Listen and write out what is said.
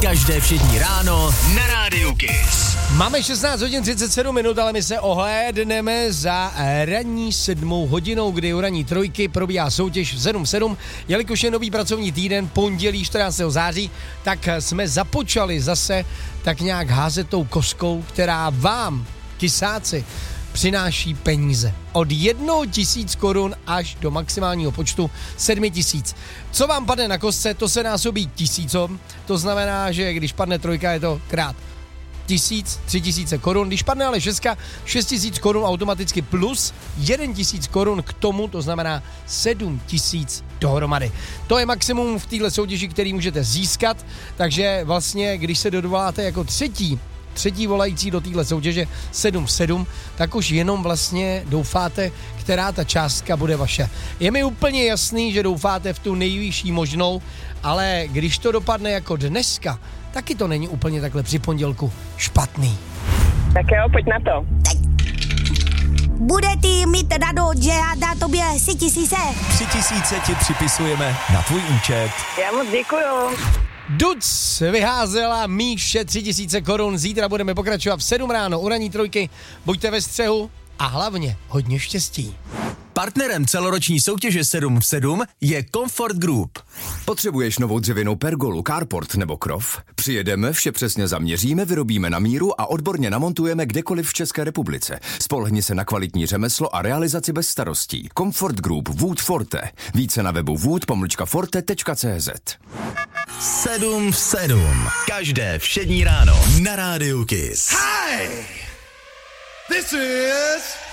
Každé všední ráno na Rádiu Kiss. Máme 16 hodin 37 minut, ale my se ohlédneme za ranní 7 hodinou, kdy u ranní trojky probíhá soutěž v 7.7. Jelikož je nový pracovní týden, pondělí 14. září, tak jsme započali zase tak nějak házet tou kostkou, která vám, kysáci, přináší peníze. Od 1 000 korun až do maximálního počtu 7 000. Co vám padne na kostce, to se násobí 1000. To znamená, že když padne trojka, je to krát 1000, 3000 korun. Když padne ale 6 000 korun automaticky plus 1 000 korun k tomu, to znamená 7 000 dohromady. To je maximum v této soutěži, který můžete získat, takže vlastně, když se dovoláte jako třetí volající do téhle soutěže 7.7, tak už jenom vlastně doufáte, která ta částka bude vaše. Je mi úplně jasný, že doufáte v tu nejvyšší možnou, ale když to dopadne jako dneska, taky to není úplně takhle při pondělku špatný. Tak jo, pojď na to. Bude ty mi teda že já dá tobě 3 000. 3 000 ti připisujeme na tvůj účet. Já moc děkuju. Duc vyházela Míše 3 000 korun. Zítra budeme pokračovat v 7 ráno u ranní trojky. Buďte ve střehu a hlavně hodně štěstí. Partnerem celoroční soutěže 7 v 7 je Comfort Group. Potřebuješ novou dřevěnou pergolu, carport nebo krov? Přijedeme, vše přesně zaměříme, vyrobíme na míru a odborně namontujeme kdekoliv v České republice. Spolehni se na kvalitní řemeslo a realizaci bez starostí. Comfort Group Wood Forte. Více na webu wood-forte.cz. 7 v 7. Každé všední ráno na Rádiu Kiss. Hi! This is